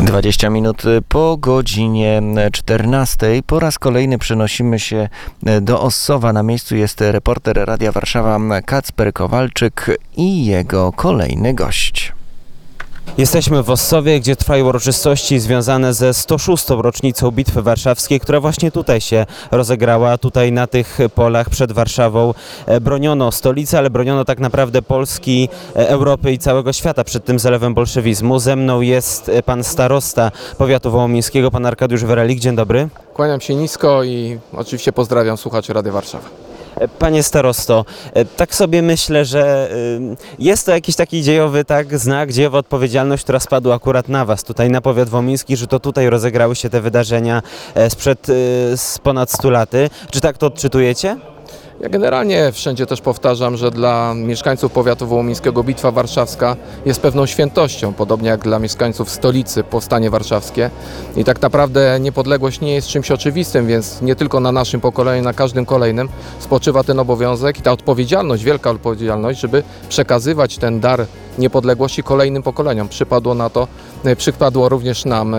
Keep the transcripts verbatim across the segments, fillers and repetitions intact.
dwadzieścia minut po godzinie czternastej. Po raz kolejny przenosimy się do Ossowa. Na miejscu jest reporter Radia Warszawa Kacper Kowalczyk i jego kolejny gość. Jesteśmy w Ossowie, gdzie trwają uroczystości związane ze sto szóstą rocznicą Bitwy Warszawskiej, która właśnie tutaj się rozegrała. Tutaj na tych polach przed Warszawą broniono stolicy, ale broniono tak naprawdę Polski, Europy i całego świata przed tym zalewem bolszewizmu. Ze mną jest pan starosta powiatu wołomińskiego, pan Arkadiusz Werelik. Dzień dobry. Kłaniam się nisko i oczywiście pozdrawiam słuchaczy Rady Warszawa. Panie starosto, tak sobie myślę, że jest to jakiś taki dziejowy tak, znak, dziejowa odpowiedzialność, która spadła akurat na Was, tutaj na powiat wołomiński, że to tutaj rozegrały się te wydarzenia sprzed z ponad stu laty. Czy tak to odczytujecie? Ja generalnie wszędzie też powtarzam, że dla mieszkańców powiatu wołomińskiego Bitwa Warszawska jest pewną świętością, podobnie jak dla mieszkańców stolicy Powstanie Warszawskie. I tak naprawdę niepodległość nie jest czymś oczywistym, więc nie tylko na naszym pokoleniu, na każdym kolejnym spoczywa ten obowiązek i ta odpowiedzialność, wielka odpowiedzialność, żeby przekazywać ten dar niepodległości kolejnym pokoleniom. Przypadło na to, przypadło również nam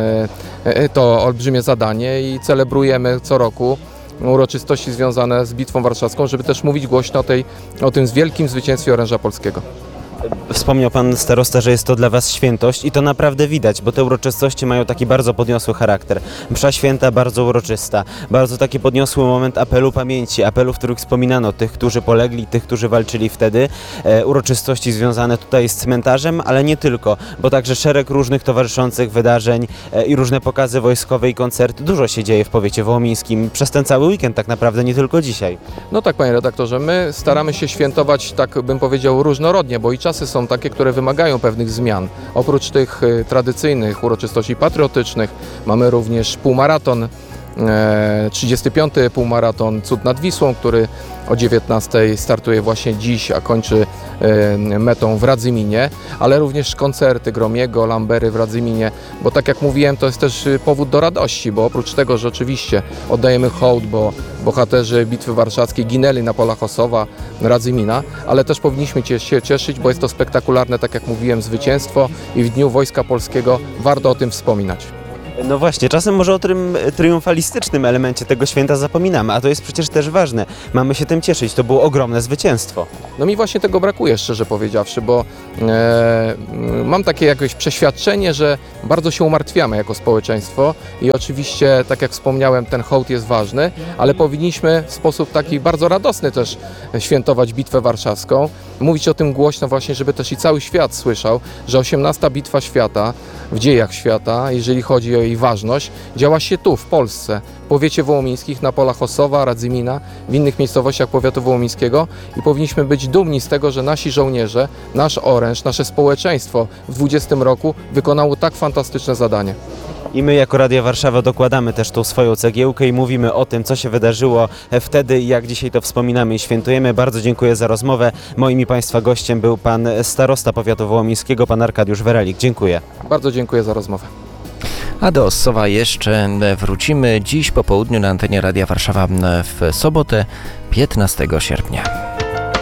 to olbrzymie zadanie i celebrujemy co roku uroczystości związane z Bitwą Warszawską, żeby też mówić głośno o, tej, o tym wielkim zwycięstwie oręża polskiego. Wspomniał pan starosta, że jest to dla Was świętość i to naprawdę widać, bo te uroczystości mają taki bardzo podniosły charakter. Msza święta bardzo uroczysta, bardzo taki podniosły moment apelu pamięci, apelu, w których wspominano tych, którzy polegli, tych, którzy walczyli wtedy. E, uroczystości związane tutaj z cmentarzem, ale nie tylko, bo także szereg różnych towarzyszących wydarzeń e, i różne pokazy wojskowe i koncerty. Dużo się dzieje w powiecie wołomińskim przez ten cały weekend tak naprawdę, nie tylko dzisiaj. No tak, panie redaktorze, my staramy się świętować, tak bym powiedział, różnorodnie, bo i czasy są takie, które wymagają pewnych zmian. Oprócz tych y, tradycyjnych uroczystości patriotycznych mamy również półmaraton, e, trzydziesty piąty półmaraton Cud nad Wisłą, który o dziewiętnastej startuje właśnie dziś, a kończy e, metą w Radzyminie, ale również koncerty Gromiego, Lambery w Radzyminie, bo tak jak mówiłem, to jest też powód do radości, bo oprócz tego, że oczywiście oddajemy hołd, bo bohaterzy Bitwy Warszawskiej ginęli na polach Ossowa, Radzymina, ale też powinniśmy się cieszyć, bo jest to spektakularne, tak jak mówiłem, zwycięstwo i w Dniu Wojska Polskiego warto o tym wspominać. No właśnie, czasem może o tym triumfalistycznym elemencie tego święta zapominamy, a to jest przecież też ważne. Mamy się tym cieszyć, to było ogromne zwycięstwo. No mi właśnie tego brakuje, szczerze powiedziawszy, bo e, mam takie jakieś przeświadczenie, że bardzo się umartwiamy jako społeczeństwo i oczywiście, tak jak wspomniałem, ten hołd jest ważny, ale powinniśmy w sposób taki bardzo radosny też świętować Bitwę Warszawską, mówić o tym głośno właśnie, żeby też i cały świat słyszał, że osiemnasta Bitwa Świata w dziejach świata, jeżeli chodzi o jej ważność, działa się tu, w Polsce, w powiecie wołomińskich, na polach Ossowa, Radzymina, w innych miejscowościach powiatu wołomińskiego i powinniśmy być dumni z tego, że nasi żołnierze, nasz oręż, nasze społeczeństwo w dwudziestym roku wykonało tak fantastyczne zadanie. I my jako Radio Warszawa dokładamy też tą swoją cegiełkę i mówimy o tym, co się wydarzyło wtedy i jak dzisiaj to wspominamy i świętujemy. Bardzo dziękuję za rozmowę. Moim i Państwa gościem był pan starosta powiatu wołomińskiego, pan Arkadiusz Werelik. Dziękuję. Bardzo dziękuję za rozmowę. A do Ossowa jeszcze wrócimy dziś po południu na antenie Radia Warszawa w sobotę piętnastego sierpnia.